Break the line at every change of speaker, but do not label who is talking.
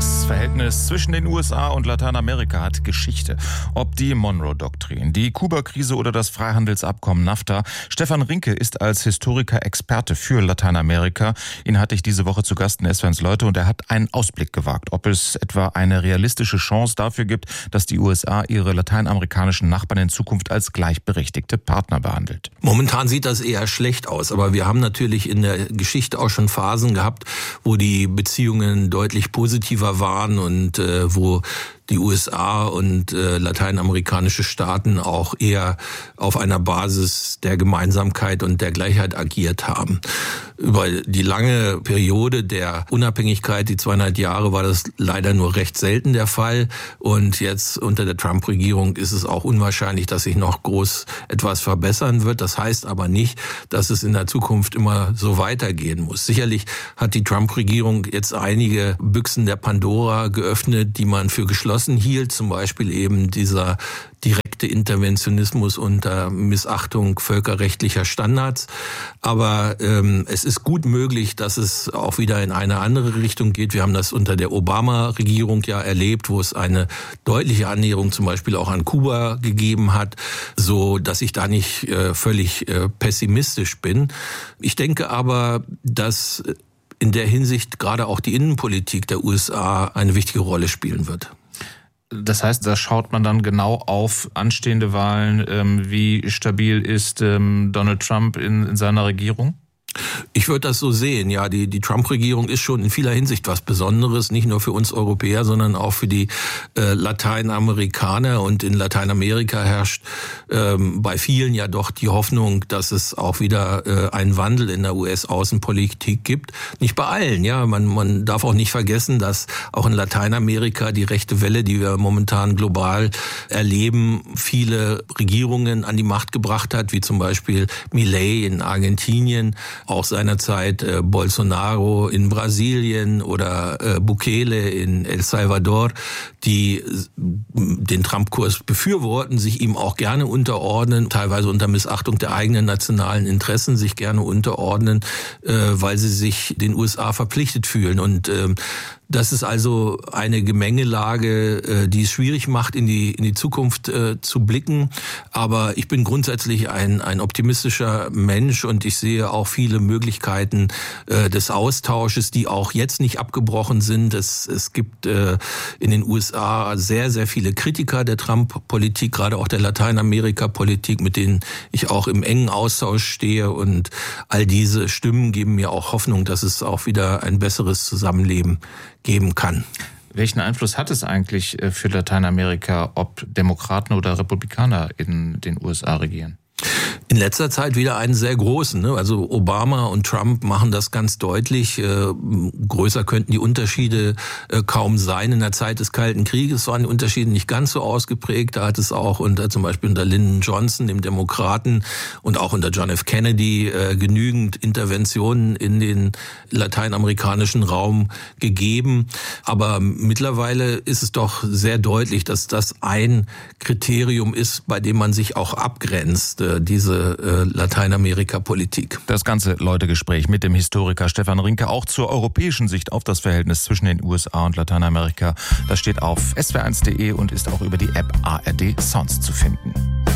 Das Verhältnis zwischen den USA und Lateinamerika hat Geschichte. Ob die Monroe-Doktrin, die Kuba-Krise oder das Freihandelsabkommen NAFTA. Stefan Rinke ist als Historiker Experte für Lateinamerika. Ihn hatte ich diese Woche zu Gast in SWR Leute und er hat einen Ausblick gewagt, ob es etwa eine realistische Chance dafür gibt, dass die USA ihre lateinamerikanischen Nachbarn in Zukunft als gleichberechtigte Partner behandelt.
Momentan sieht das eher schlecht aus, aber wir haben natürlich in der Geschichte auch schon Phasen gehabt, wo die Beziehungen deutlich positiver waren und wo die USA und lateinamerikanische Staaten auch eher auf einer Basis der Gemeinsamkeit und der Gleichheit agiert haben. Über die lange Periode der Unabhängigkeit, die 200 Jahre, war das leider nur recht selten der Fall. Und jetzt unter der Trump-Regierung ist es auch unwahrscheinlich, dass sich noch groß etwas verbessern wird. Das heißt aber nicht, dass es in der Zukunft immer so weitergehen muss. Sicherlich hat die Trump-Regierung jetzt einige Büchsen der Pandora geöffnet, die man für geschlossen hielt, zum Beispiel eben dieser direkte Interventionismus unter Missachtung völkerrechtlicher Standards. Aber es ist gut möglich, dass es auch wieder in eine andere Richtung geht. Wir haben das unter der Obama-Regierung ja erlebt, wo es eine deutliche Annäherung zum Beispiel auch an Kuba gegeben hat, so dass ich da nicht völlig pessimistisch bin. Ich denke aber, dass in der Hinsicht gerade auch die Innenpolitik der USA eine wichtige Rolle spielen wird.
Das heißt, da schaut man dann genau auf anstehende Wahlen. Wie stabil ist Donald Trump in seiner Regierung?
Ich würde das so sehen, ja, die Trump-Regierung ist schon in vieler Hinsicht was Besonderes, nicht nur für uns Europäer, sondern auch für die Lateinamerikaner. Und in Lateinamerika herrscht bei vielen ja doch die Hoffnung, dass es auch wieder einen Wandel in der US-Außenpolitik gibt. Nicht bei allen, ja, man darf auch nicht vergessen, dass auch in Lateinamerika die rechte Welle, die wir momentan global erleben, viele Regierungen an die Macht gebracht hat, wie zum Beispiel Milei in Argentinien, auch seinerzeit Bolsonaro in Brasilien oder Bukele in El Salvador, die den Trump-Kurs befürworten, sich ihm auch gerne unterordnen, teilweise unter Missachtung der eigenen nationalen Interessen sich gerne unterordnen, weil sie sich den USA verpflichtet fühlen. Und das ist also eine Gemengelage, die es schwierig macht, in die Zukunft zu blicken. Aber ich bin grundsätzlich ein optimistischer Mensch und ich sehe auch viele Möglichkeiten des Austausches, die auch jetzt nicht abgebrochen sind. Es gibt in den USA sehr, sehr viele Kritiker der Trump-Politik, gerade auch der Lateinamerika-Politik, mit denen ich auch im engen Austausch stehe. Und all diese Stimmen geben mir auch Hoffnung, dass es auch wieder ein besseres Zusammenleben geben kann.
Welchen Einfluss hat es eigentlich für Lateinamerika, ob Demokraten oder Republikaner in den USA regieren?
In letzter Zeit wieder einen sehr großen. Ne? Also Obama und Trump machen das ganz deutlich. Größer könnten die Unterschiede kaum sein. In der Zeit des Kalten Krieges waren die Unterschiede nicht ganz so ausgeprägt. Da hat es auch zum Beispiel unter Lyndon Johnson, dem Demokraten, und auch unter John F. Kennedy genügend Interventionen in den lateinamerikanischen Raum gegeben. Aber mittlerweile ist es doch sehr deutlich, dass das ein Kriterium ist, bei dem man sich auch abgrenzt, diese Lateinamerika-Politik.
Das ganze Leute-Gespräch mit dem Historiker Stefan Rinke auch zur europäischen Sicht auf das Verhältnis zwischen den USA und Lateinamerika. Das steht auf swr1.de und ist auch über die App ARD Sounds zu finden.